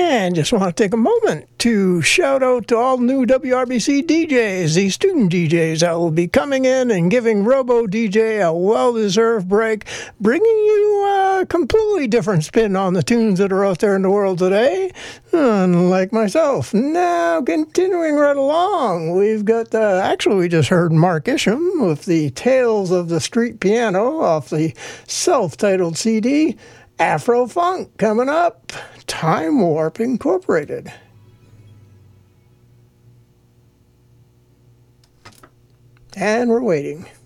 And just want to take a moment to shout out to all new WRBC DJs, the student DJs that will be coming in and giving Robo DJ a well-deserved break, bringing you a completely different spin on the tunes that are out there in the world today, unlike myself. Now, continuing right along, we've got, we just heard Mark Isham with the Tales of the Street Piano off the self-titled CD, Afro Funk, coming up. Time Warp Incorporated. And we're waiting.